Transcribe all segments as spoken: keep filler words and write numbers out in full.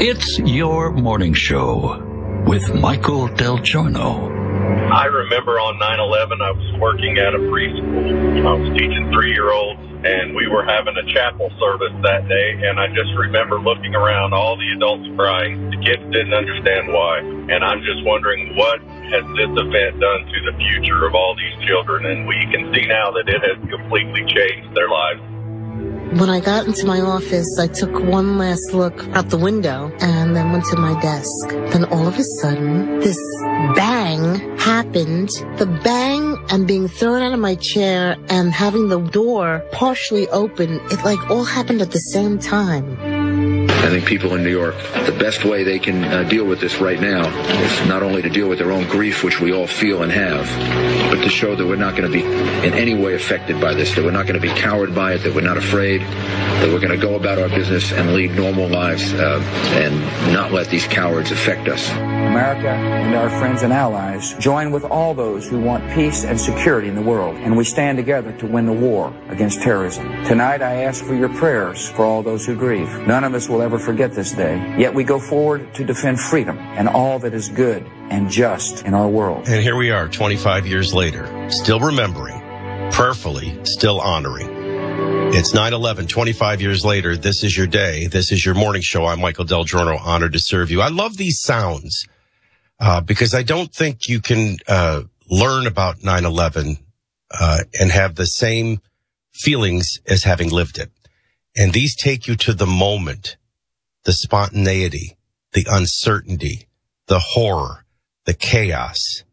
It's your morning show with Michael Del Giorno. I remember on nine eleven, I was working at a preschool. I was teaching three-year-olds, and we were having a chapel service that day, and I just remember looking around, all the adults crying. The kids didn't understand why, and I'm just wondering, what has this event done to the future of all these children? And we can see now that it has completely changed their lives. When I got into my office, I took one last look out the window and then went to my desk. Then all of a sudden, this bang happened. The bang and being thrown out of my chair and having the door partially open, it like all happened at the same time. I think people in New York, the best way they can uh, deal with this right now is not only to deal with their own grief, which we all feel and have, but to show that we're not going to be in any way affected by this, that we're not going to be cowed by it, that we're not afraid, that we're going to go about our business and lead normal lives uh, and not let these cowards affect us. America and our friends and allies join with all those who want peace and security in the world, and we stand together to win the war against terrorism. Tonight, I ask for your prayers for all those who grieve. None of us will ever forget this day, yet we go forward to defend freedom and all that is good and just in our world. And here we are, twenty-five years later, still remembering, prayerfully, still honoring. It's nine eleven, twenty-five years later. This is your day. This is your morning show. I'm Michael Del Giorno, honored to serve you. I love these sounds uh, because I don't think you can uh, learn about nine eleven uh, and have the same feelings as having lived it. And these take you to the moment, the spontaneity, the uncertainty, the horror, the chaos.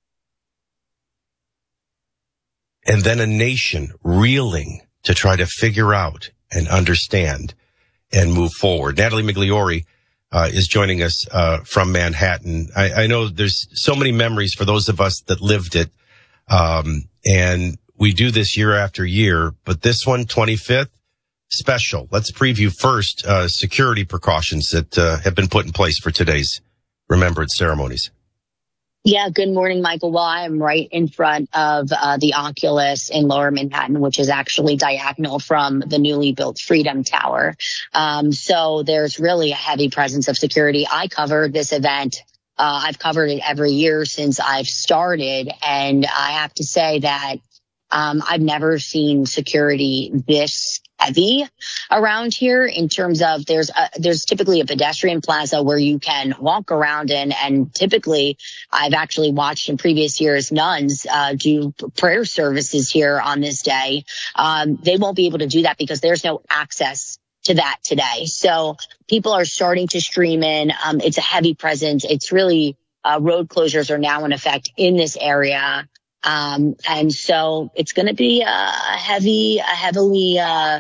And then a nation reeling to try to figure out and understand and move forward. Natalie Migliori uh, is joining us uh, from Manhattan. I, I know there's so many memories for those of us that lived it. Um, and we do this year after year, but this one, twenty-fifth, special. Let's preview first uh, security precautions that uh, have been put in place for today's remembrance ceremonies. Yeah, good morning, Michael. Well, I am right in front of uh, the Oculus in Lower Manhattan, which is actually diagonal from the newly built Freedom Tower. Um, so there's really a heavy presence of security. I covered this event. Uh, I've covered it every year since I've started. And I have to say that um, I've never seen security this heavy around here in terms of there's a, there's typically a pedestrian plaza where you can walk around in, and typically I've actually watched in previous years nuns uh, do prayer services here on this day. Um, they won't be able to do that because there's no access to that today. So people are starting to stream in. Um, it's a heavy presence. It's really uh, road closures are now in effect in this area. Um, and so it's going to be a heavy, a heavily, uh,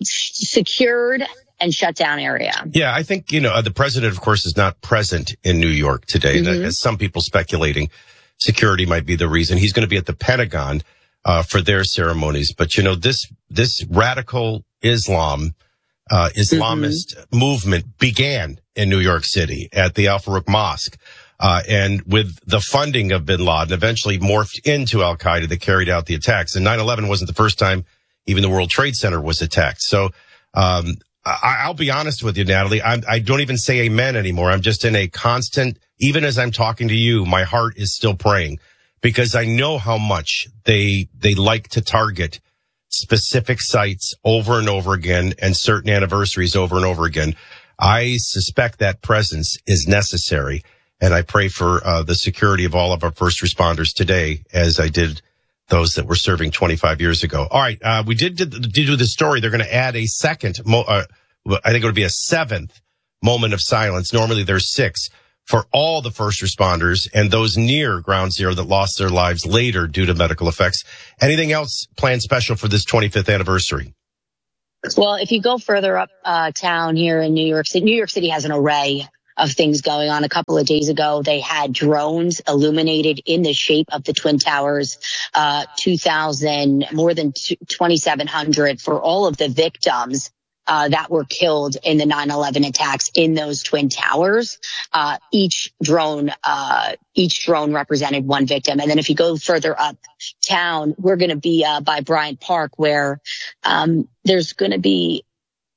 secured and shut down area. Yeah, I think, you know, uh, the president, of course, is not present in New York today. Mm-hmm. As some people speculating, security might be the reason. He's going to be at the Pentagon, uh, for their ceremonies. But, you know, this, this radical Islam, uh, Islamist mm-hmm. movement began in New York City at the Al Farouk Mosque. Uh, and with the funding of bin Laden, eventually morphed into Al-Qaeda that carried out the attacks. And nine eleven wasn't the first time even the World Trade Center was attacked. So, um, I, I'll be honest with you, Natalie. I'm, I don't even say amen anymore. I'm just in a constant, even as I'm talking to you, my heart is still praying because I know how much they, they like to target specific sites over and over again and certain anniversaries over and over again. I suspect that presence is necessary. And I pray for uh, the security of all of our first responders today, as I did those that were serving twenty-five years ago. All right, uh, we did, did, did do the story. They're going to add a second, mo- uh, I think it would be a seventh moment of silence. Normally there's six for all the first responders and those near Ground Zero that lost their lives later due to medical effects. Anything else planned special for this twenty-fifth anniversary? Well, if you go further up uh, town here in New York City, New York City has an array of things going on. A couple of days ago, they had drones illuminated in the shape of the Twin Towers, uh, two thousand, more than twenty-seven hundred for all of the victims uh, that were killed in the nine eleven attacks in those Twin Towers. Uh, each drone, uh, each drone represented one victim. And then if you go further up town, we're going to be uh, by Bryant Park, where um, there's going to be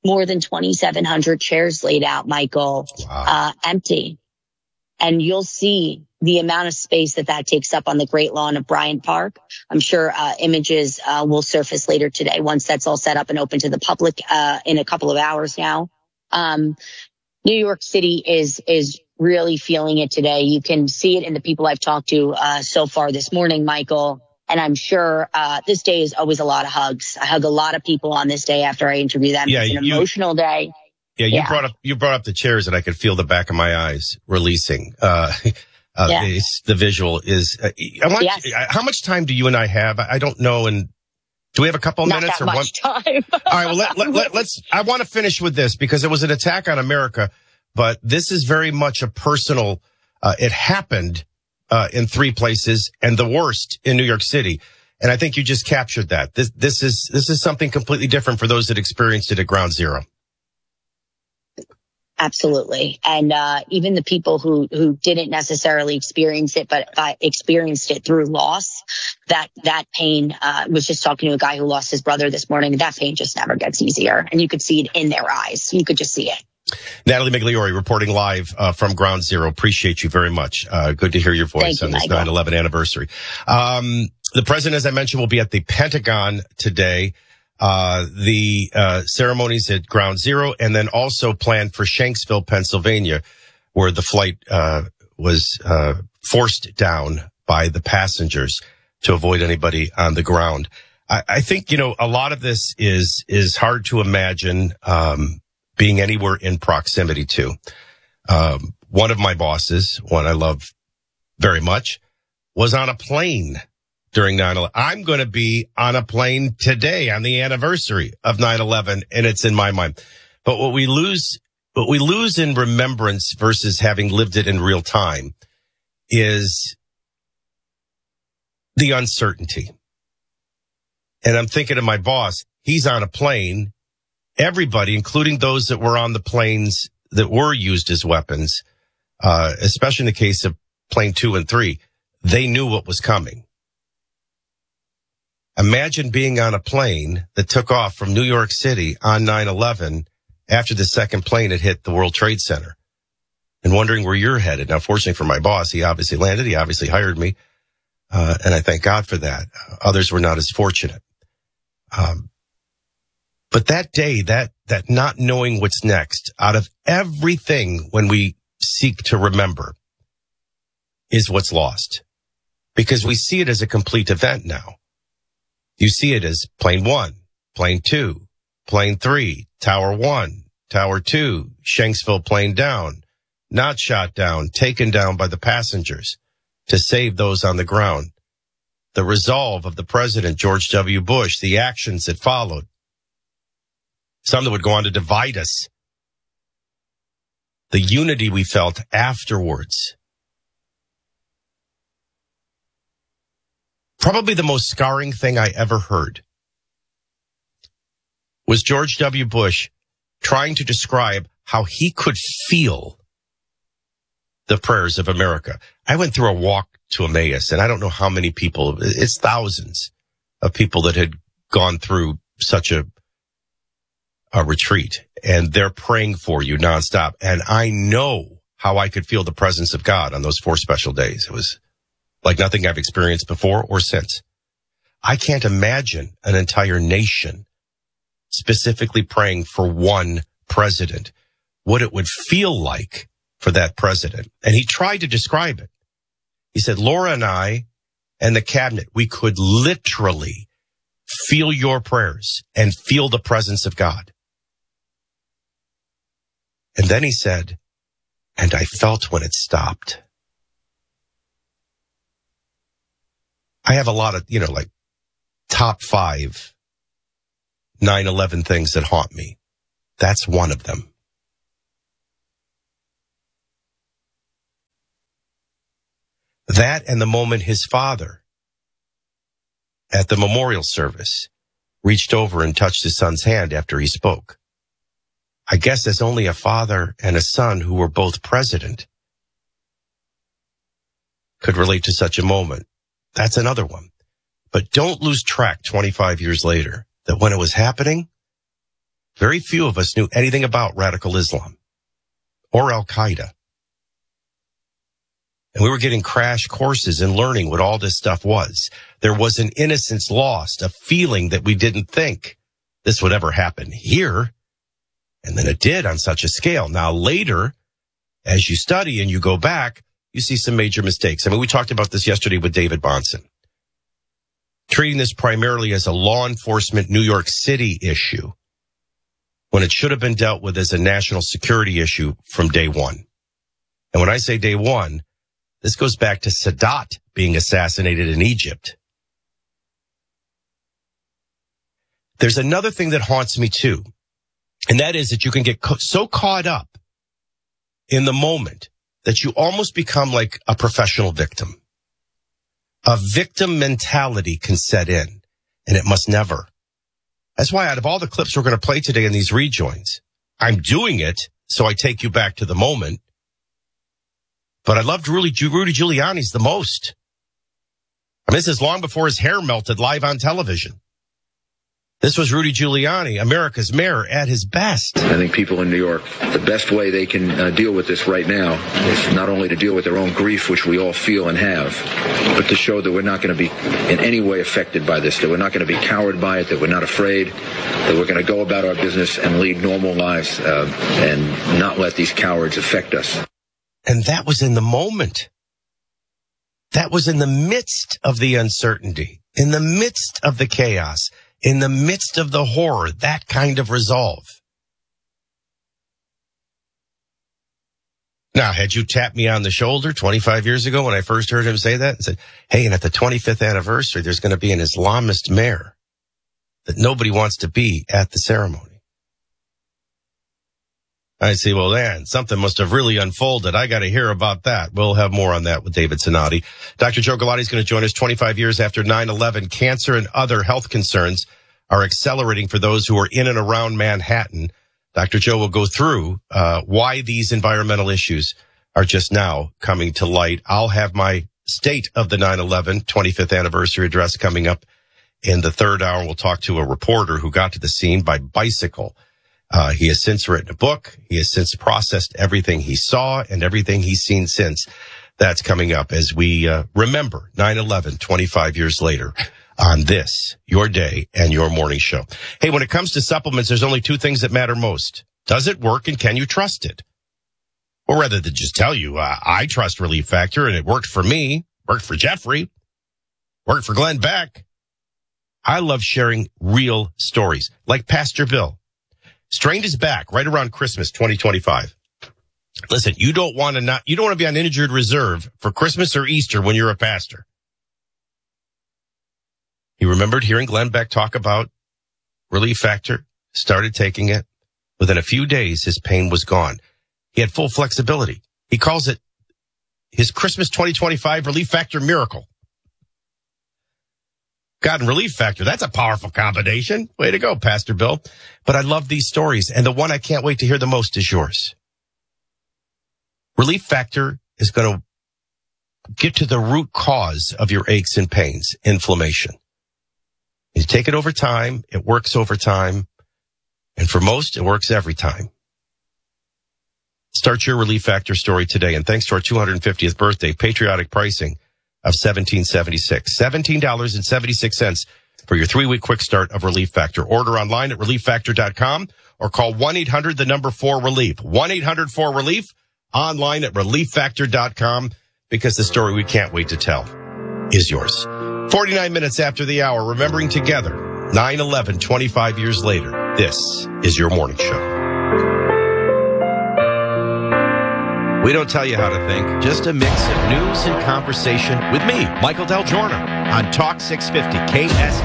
more than twenty-seven hundred chairs laid out, Michael, Wow. uh, empty. And you'll see the amount of space that that takes up on the Great Lawn of Bryant Park. I'm sure uh, images uh, will surface later today once that's all set up and open to the public uh, in a couple of hours now. Um, New York City is is really feeling it today. You can see it in the people I've talked to uh, so far this morning, Michael. And I'm sure uh, this day is always a lot of hugs. I hug a lot of people on this day after I interview them. Yeah, it's an you, emotional day. Yeah, you Yeah. brought up you brought up the chairs, and I could feel the back of my eyes releasing. Uh, uh, Yeah. it's, the visual is. Uh, I want. Yes. How much time do you and I have? I don't know. And do we have a couple of Not minutes that or much one? time. All right. Well, let, let, let, let's. I want to finish with this because it was an attack on America, but this is very much a personal. Uh, it happened uh, in three places, and the worst in New York City. And I think you just captured that. This this is this is something completely different for those that experienced it at Ground Zero. Absolutely. And uh, even the people who, who didn't necessarily experience it, but uh, experienced it through loss, that that pain, uh, was just talking to a guy who lost his brother this morning. That pain just never gets easier. And you could see it in their eyes. You could just see it. Natalie Migliori reporting live uh, from Ground Zero. Appreciate you very much. Uh, good to hear your voice Thank you, on this Michael. nine eleven anniversary. Um, the president, as I mentioned, will be at the Pentagon today. Uh, the uh, ceremonies at Ground Zero, and then also planned for Shanksville, Pennsylvania, where the flight uh, was uh, forced down by the passengers to avoid anybody on the ground. I, I think, you know, a lot of this is is hard to imagine um, being anywhere in proximity to. Um, one of my bosses, one I love very much, was on a plane during nine eleven. I'm going to be on a plane today on the anniversary of nine eleven, and it's in my mind. But what we lose, what we lose in remembrance versus having lived it in real time is the uncertainty. And I'm thinking of my boss. He's on a plane. Everybody, including those that were on the planes that were used as weapons, uh, especially in the case of plane two and three, they knew what was coming. Imagine being on a plane that took off from New York City on nine eleven after the second plane had hit the World Trade Center and wondering where you're headed. Now, fortunately for my boss, he obviously landed. He obviously hired me. Uh, and I thank God for that. Uh, others were not as fortunate. Um, but that day, that, that not knowing what's next out of everything when we seek to remember is what's lost, because we see it as a complete event now. You see it as plane one, plane two, plane three, tower one, tower two, Shanksville plane down, not shot down, taken down by the passengers to save those on the ground. The resolve of the president, George W. Bush, the actions that followed. Some that would go on to divide us. The unity we felt afterwards. Probably the most scarring thing I ever heard was George W. Bush trying to describe how he could feel the prayers of America. I went through a walk to Emmaus, and I don't know how many people, it's thousands of people that had gone through such a, a retreat, and they're praying for you nonstop. And I know how I could feel the presence of God on those four special days. It was like nothing I've experienced before or since. I can't imagine an entire nation specifically praying for one president, what it would feel like for that president. And he tried to describe it. He said, Laura and I and the cabinet, we could literally feel your prayers and feel the presence of God. And then he said, and I felt when it stopped. I have a lot of, you know, like top five nine eleven things that haunt me. That's one of them. That and the moment his father at the memorial service reached over and touched his son's hand after he spoke. I guess as only a father and a son who were both president could relate to such a moment. That's another one. But don't lose track twenty-five years later that when it was happening, very few of us knew anything about radical Islam or Al-Qaeda. And we were getting crash courses and learning what all this stuff was. There was an innocence lost, a feeling that we didn't think this would ever happen here. And then it did on such a scale. Now later, as you study and you go back, you see some major mistakes. I mean, we talked about this yesterday with David Bahnsen. Treating this primarily as a law enforcement New York City issue when it should have been dealt with as a national security issue from day one. And when I say day one, this goes back to Sadat being assassinated in Egypt. There's another thing that haunts me too, and that is that you can get co- so caught up in the moment that you almost become like a professional victim. A victim mentality can set in, and it must never. That's why out of all the clips we're going to play today in these rejoins, I'm doing it so I take you back to the moment. But I loved Rudy, Rudy Giuliani's the most. I mean, this is long before his hair melted live on television. This was Rudy Giuliani, America's mayor, at his best. I think people in New York, the best way they can uh, deal with this right now is not only to deal with their own grief, which we all feel and have, but to show that we're not going to be in any way affected by this, that we're not going to be cowed by it, that we're not afraid, that we're going to go about our business and lead normal lives uh, and not let these cowards affect us. And that was in the moment. That was in the midst of the uncertainty, in the midst of the chaos, in the midst of the horror, that kind of resolve. Now, had you tapped me on the shoulder twenty-five years ago when I first heard him say that and said, hey, and at the twenty-fifth anniversary, there's going to be an Islamist mayor that nobody wants to be at the ceremony. I see, well, then, something must have really unfolded. I got to hear about that. We'll have more on that with David Sinati. Doctor Joe Galati is going to join us twenty-five years after nine eleven. Cancer and other health concerns are accelerating for those who are in and around Manhattan. Doctor Joe will go through uh, why these environmental issues are just now coming to light. I'll have my State of the nine eleven twenty-fifth anniversary address coming up in the third hour. We'll talk to a reporter who got to the scene by bicycle. Uh, he has since written a book. He has since processed everything he saw and everything he's seen since. That's coming up as we uh, remember nine eleven twenty-five years later on this, your day and your morning show. Hey, when it comes to supplements, there's only two things that matter most. Does it work and can you trust it? Or rather than just tell you, uh, I trust Relief Factor and it worked for me, worked for Jeffrey, worked for Glenn Beck. I love sharing real stories like Pastor Bill. Strained his back right around Christmas twenty twenty-five. Listen, you don't want to not, you don't want to be on injured reserve for Christmas or Easter when you're a pastor. He remembered hearing Glenn Beck talk about Relief Factor, started taking it. Within a few days, his pain was gone. He had full flexibility. He calls it his Christmas twenty twenty-five Relief Factor miracle. God and Relief Factor, that's a powerful combination. Way to go, Pastor Bill. But I love these stories, and the one I can't wait to hear the most is yours. Relief Factor is going to get to the root cause of your aches and pains, inflammation. You take it over time, it works over time, and for most, it works every time. Start your Relief Factor story today, and thanks to our two hundred fiftieth birthday, patriotic pricing of seventeen seventy-six. seventeen dollars and seventy-six cents for your three-week quick start of Relief Factor. Order online at relief factor dot com or call one eight hundred the number four relief. one eight hundred four relief, online at relief factor dot com, because the story we can't wait to tell is yours. forty-nine minutes after the hour, remembering together nine eleven, twenty-five years later. This is your morning show. We don't tell you how to think, just a mix of news and conversation with me, Michael Del Giorno, on Talk six fifty K S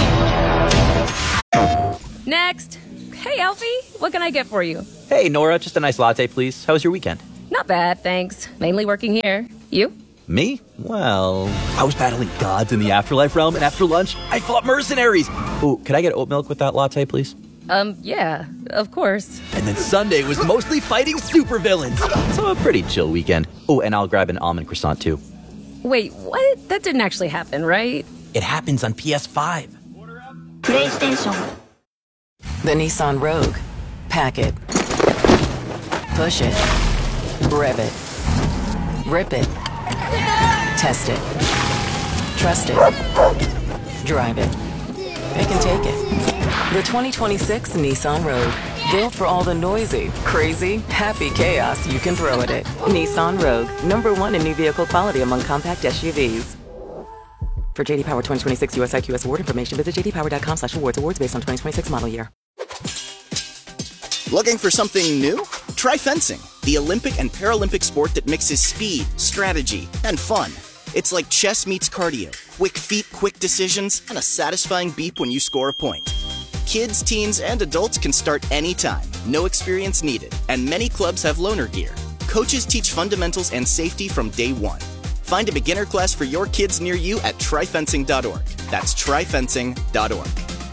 T E. Next. Hey, Alfie, what can I get for you? Hey, Nora, just a nice latte, please. How was your weekend? Not bad, thanks. Mainly working here. You? Me? Well, I was battling gods in the afterlife realm, and after lunch, I fought mercenaries. Ooh, could I get oat milk with that latte, please? Um, yeah, of course. And then Sunday was mostly fighting supervillains. So a pretty chill weekend. Oh, and I'll grab an almond croissant, too. Wait, what? That didn't actually happen, right? It happens on P S five. PlayStation. The Nissan Rogue. Pack it. Push it. Rev it. Rip it. Test it. Trust it. Drive it. It can take it. The twenty twenty-six Nissan Rogue. Built for all the noisy, crazy, happy chaos you can throw at it. Nissan Rogue. Number one in new vehicle quality among compact S U Vs. For J D Power twenty twenty-six U S I Q S award information, visit j d power dot com slash awards. Awards based on twenty twenty-six model year. Looking for something new? Try fencing, the Olympic and Paralympic sport that mixes speed, strategy, and fun. It's like chess meets cardio, quick feet, quick decisions, and a satisfying beep when you score a point. Kids, teens, and adults can start anytime, no experience needed, and many clubs have loaner gear. Coaches teach fundamentals and safety from day one. Find a beginner class for your kids near you at try fencing dot org. That's try fencing dot org.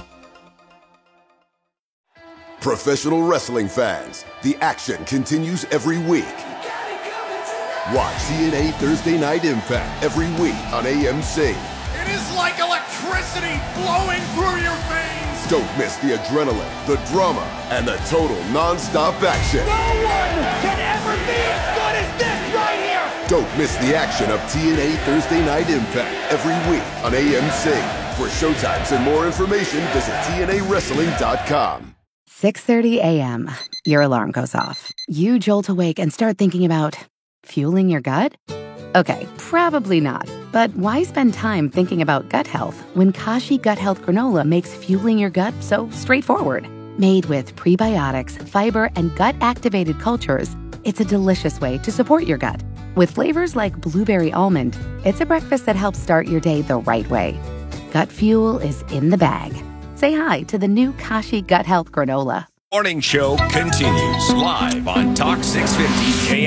Professional wrestling fans, the action continues every week. Watch T N A Thursday Night Impact every week on A M C. It is like electricity flowing through your veins. Don't miss the adrenaline, the drama, and the total non-stop action. No one can ever be as good as this right here. Don't miss the action of T N A Thursday Night Impact every week on A M C. For showtimes and more information, visit T N A wrestling dot com. six thirty a.m. Your alarm goes off. You jolt awake and start thinking about fueling your gut? Okay, probably not. But why spend time thinking about gut health when Kashi Gut Health Granola makes fueling your gut so straightforward? Made with prebiotics, fiber, and gut-activated cultures, it's a delicious way to support your gut. With flavors like blueberry almond, it's a breakfast that helps start your day the right way. Gut fuel is in the bag. Say hi to the new Kashi Gut Health Granola. Morning show continues live on Talk six fifty A M.